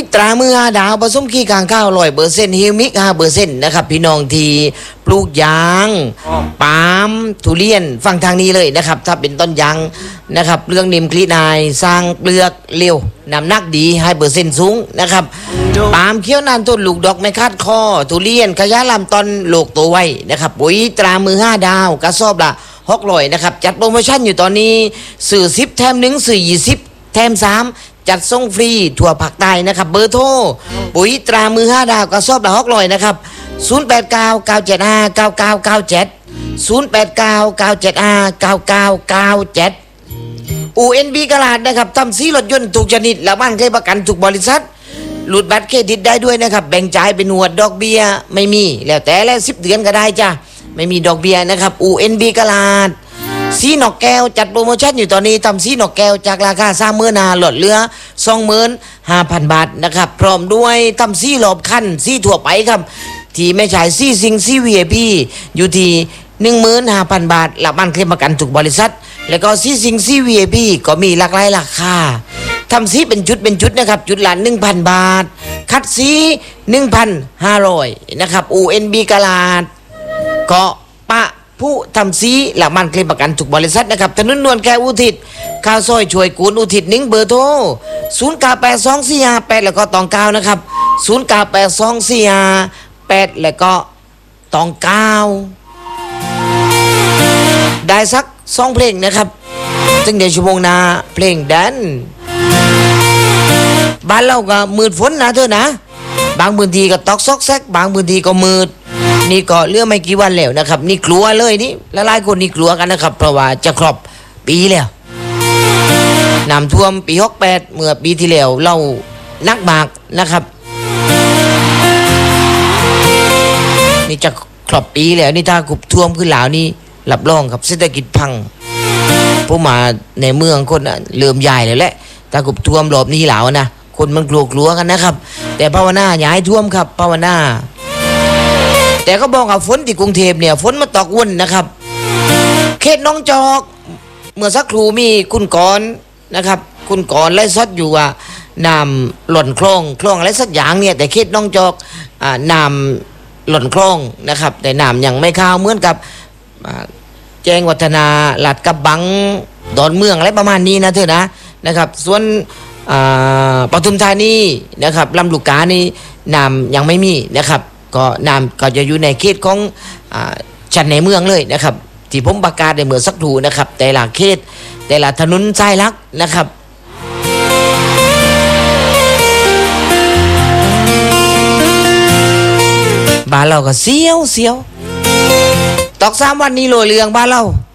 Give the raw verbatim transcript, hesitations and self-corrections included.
ตรามือห้าดาวผสมขี้กางข้าวลอยเปอร์เซ็นต์ฮิวมิกห้าเปอร์เซ็นต์นะครับพี่น้องที่ปลูกยางปาล์มทุเรียนฟังทางนี้เลยนะครับถ้าเป็นต้นยางนะครับเรื่องนิมคลีนายสร้างเปลือกเร็วน้ำหนักดีให้เปอร์เซ็นต์สูงนะครับปาล์มเคี้ยวนานต้นลูกดอกไม่คาดคอทุเรียนขยะลำต้นโลกตัวไว้นะครับปุ๋ยตรามือห้าดาวกระสอบละหกร้อยนะครับจัดโปรโมชั่นอยู่ตอนนี้สื่อสิบแถมหนึ่งสื่อยี่สิบแถมสามจัดส่งฟรีทั่วภาคใต้นะครับเบอร์โทรปุ๋ยตรามือห้าดาวกระสอบละหกร้อยนะครับศูนย์ แปด เก้า เก้า เจ็ด ห้า เก้า เก้า เก้า เจ็ด ศูนย์ แปด เก้า เก้า เจ็ด ห้า เก้า เก้า เก้า เจ็ด อู เอ็น บี กลาดนะครับทำสีรถยนต์ถูกชนิดและบ้านเคลประกันทุกบริษัทหลุดบัตรเครดิตได้ด้วยนะครับแบ่งจ่ายเป็นหัวดอกเบี้ยไม่มีแล้วแต่แล้วสิบเดือนก็ได้จ้ะไม่มีดอกเบี้ยนะครับ อู เอ็น บี กลาดสีนกแก้วจัดโปรโมชั่นอยู่ตอนนี้ทำสีนกแก้วจากราคาสามหมื่นห้าลดเหลือสองหมื่นห้าพันบาทนะครับพร้อมด้วยทำสีหลบคันสีทั่วไปครับที่ไม่ใช่สีซิงสีวีไอพีอยู่ที่หนึ่งหมื่นห้าพันบาทหลักบ้านเคลมประกันทุกบริษัทแล้วก็สีซิงสีวีไอพีก็มีหลากหลายราคาทำสีเป็นจุดเป็นจุดนะครับจุดละหนึ่งพันบาทคัดสีหนึ่งพันห้าร้อยนะครับ อู เอ็น บี กลาดก็ปะผู้ทำสีหลักมันเคลมประกันทุกบริษัทนะครับถนนนวลแก้วอุทิศข้าวซอยช่วยกูลอุทิศนิ่งเบอร์โทรศูนย์ เก้า แปด สอง สี่ ห้า แปดแล้วก็ตองเก้านะครับศูนย์ เก้า แปด สอง สี่ ห้า แปดแล้วก็ตองเก้าได้สักสองเพลงนะครับซึ่งเดี๋ยวชั่วโมงหน้าเพลงแดนบ้านเราก็มืดฝนนะเธอนะบางพื้นที่ก็ตอกซอกแซกบางพื้นที่ก็มืดนี่ก็เรื่องไม่กี่วันแล้วนะครับนี่กลัวเลยนี่หลายๆคนนี่กลัวกันนะครับเพราะว่าจะครบปีแล้วน้ำท่วมปีหกแปดเมื่อปีที่แล้วเรานักมากนะครับนี่จะครบปีแล้วนี่ถ้ากุบท่วมขึ้นหลาวนี่รับรองครับเศรษฐกิจพังพวกมาในเมืองคนเริ่มใหญ่แล้วแหละถ้ากุบท่วมรอบนี้หลาวนะคนมันกลัวกลัวกันนะครับแต่ภาวนาอย่าให้ท่วมครับภาวนาแต่ก็บอกว่าฝนที่กรุงเทพเนี่ยฝนมาตกวนนะครับเขตน้องจอกเมื่อสักครู่มีคุณกรนะครับคุณกรไล่ซดอยู่ว่าน้ำหล่นคลองคลองอะไรสักอย่างเนี่ยแต่เขตน้องจอกอ่าน้ำหล่นคลองนะครับแต่น้ำยังไม่เข้าเหมือนกับแจ้งวัฒนาหลัดกับบังดอนเมืองอะไรประมาณนี้นะเธอนะนะครับส่วนปทุมธานีนะครับลำลูกกานี่น้ำยังไม่มีนะครับก็น้ำก็จะอยู่ในเขตของจันในเมืองเลยนะครับที่ผมประกาศในเมื่อสักครู่นะครับแต่ละเขตแต่ละถนนสายหลักนะครับบ้านเราก็เสียวเสียวตอกสามวันนี้โรยเรืองบ้านเรา